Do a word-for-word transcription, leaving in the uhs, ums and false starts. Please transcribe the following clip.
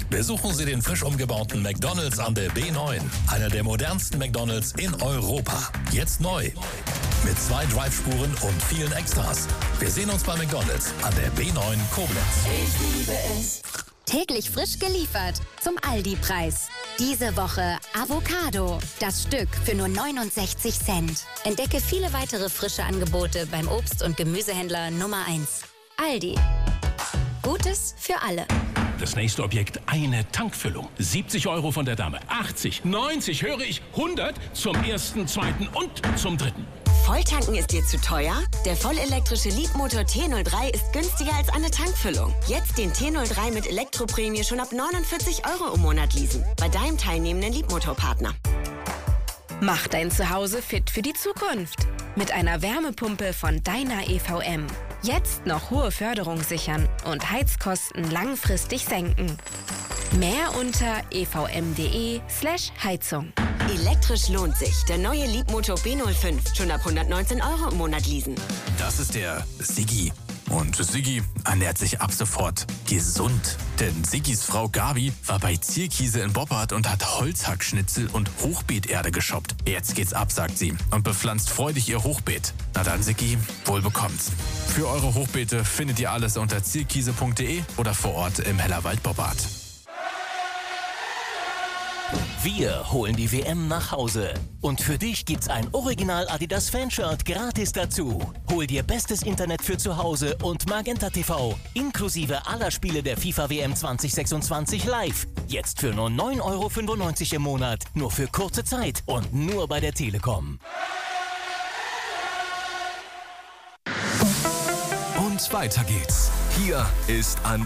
Besuchen Sie den frisch umgebauten McDonald's an der B neun. Einer der modernsten McDonald's in Europa. Jetzt neu. Mit zwei Drive-Spuren und vielen Extras. Wir sehen uns bei McDonald's an der B neun Koblenz. Ich liebe es. Täglich frisch geliefert zum Aldi-Preis. Diese Woche Avocado. Das Stück für nur neunundsechzig Cent. Entdecke viele weitere frische Angebote beim Obst- und Gemüsehändler Nummer eins. Aldi. Gutes für alle. Das nächste Objekt, eine Tankfüllung. siebzig Euro von der Dame. achtzig, neunzig, höre ich, hundert zum ersten, zweiten und zum dritten. Volltanken ist dir zu teuer? Der vollelektrische Leapmotor T null drei ist günstiger als eine Tankfüllung. Jetzt den T null drei mit Elektroprämie schon ab neunundvierzig Euro im Monat leasen. Bei deinem teilnehmenden Leapmotor-Partner. Mach dein Zuhause fit für die Zukunft. Mit einer Wärmepumpe von Dyna E V M. Jetzt noch hohe Förderung sichern und Heizkosten langfristig senken. Mehr unter evm.de slash Heizung. Elektrisch lohnt sich. Der neue Leapmotor B null fünf. Schon ab hundertneunzehn Euro im Monat leasen. Das ist der Siggi. Und Siggi ernährt sich ab sofort gesund. Denn Siggis Frau Gabi war bei Zierkiese in Boppard und hat Holzhackschnitzel und Hochbeeterde geshoppt. Jetzt geht's ab, sagt sie, und bepflanzt freudig ihr Hochbeet. Na dann, Siggi, wohl bekommt's. Für eure Hochbeete findet ihr alles unter zierkiese punkt de oder vor Ort im Hellerwald Boppard. Wir holen die W M nach Hause. Und für dich gibt's ein Original Adidas Fanshirt gratis dazu. Hol dir bestes Internet für zu Hause und Magenta T V. Inklusive aller Spiele der FIFA W M zwanzig sechsundzwanzig live. Jetzt für nur neun Euro fünfundneunzig im Monat. Nur für kurze Zeit und nur bei der Telekom. Und weiter geht's. Hier ist An